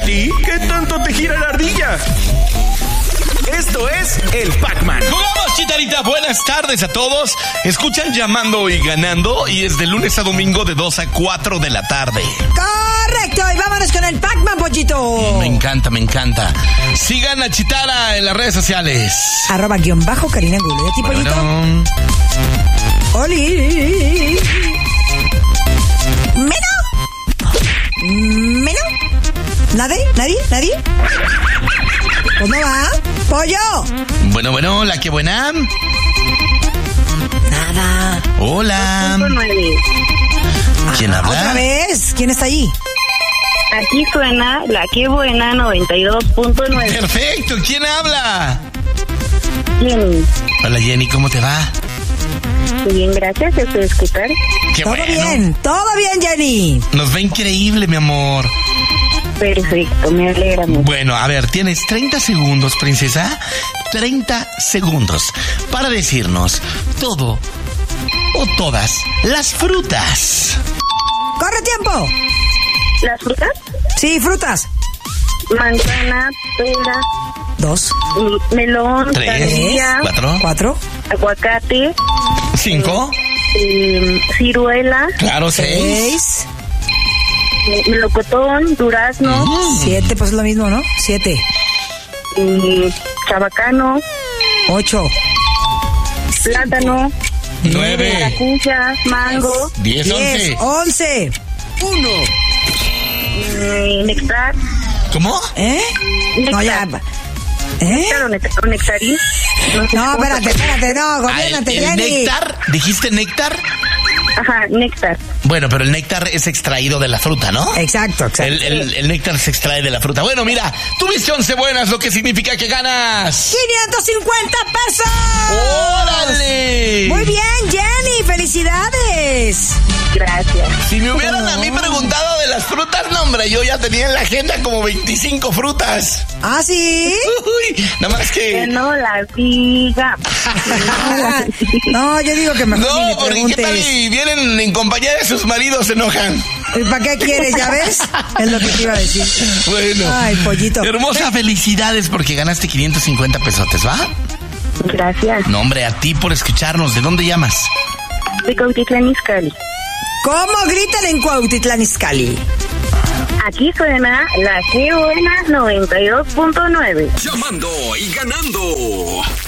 ti? ¿Qué tanto te gira la ardilla? Esto es el Pac-Man. ¡Jugamos, Chitarita! Buenas tardes a todos. Escuchan Llamando y Ganando y es de lunes a domingo de 2 a 4 de la tarde. Correcto, y vámonos con el Pac-Man, pollito. Me encanta, me encanta. Sigan a Chitara en las redes sociales. @Karina Angulo. ¿Y a ti, pollito? Bueno. ¡Oli! ¿Meno? ¿Nadie? Pues no va. ¡Pollo! Bueno, la que buena. Nada. Hola. 2.9. ¿Quién habla? ¿Otra vez? ¿Quién está allí? Aquí suena la que buena 92.9. Perfecto, ¿quién habla? Jenny. Hola Jenny, ¿cómo te va? Muy bien, gracias. ¿Se puede escuchar? Qué Todo bien, Jenny. Nos ve increíble, mi amor. Perfecto, me alegra mucho. Bueno, a ver, tienes 30 segundos, princesa. 30 segundos para decirnos todo o todas las frutas. ¡Corre tiempo! ¿Las frutas? Sí, frutas. Manzana, pera, 2, melón, 3, sandía, 4, aguacate, 5, ciruela, claro, 6, 6, melocotón, durazno, 7, pues es lo mismo, ¿no? 7, chabacano, 8, plátano, 9, maracuya, mango, 10, 11. 11. 1. néctar. ¿Cómo? ¿Eh? No, ya. ¿Eh? ¿O nectarín? No, sé No, cómo se espérate, no, gobiérnate, ¿El Jenny. néctar? ¿Dijiste néctar? Ajá, néctar. Bueno, pero el néctar es extraído de la fruta, ¿no? Exacto. El néctar se extrae de la fruta. Bueno, mira, tuviste 11 buenas, lo que significa que ganas 550 pesos. ¡Órale! Muy bien, Jenny, felicidades. Gracias. Si me hubieran a mí preguntado de las frutas, no, hombre, yo ya tenía en la agenda como 25 frutas. ¿Ah, sí? Uy, nada más Que que... no las diga. No, yo digo que mejor ni No, me porque qué tal preguntes. y vienen en compañía de sus maridos, se enojan. ¿Y para qué quieres, ya ves? Es lo que te iba a decir. Bueno. Ay, pollito. Hermosa, felicidades porque ganaste 550 pesotes, ¿va? Gracias. No, hombre, a ti por escucharnos. ¿De dónde llamas? De Cuautitlán Izcalli. ¿Cómo gritan en Cuautitlán Izcalli? Aquí suena la que buena 92.9. Llamando y Ganando.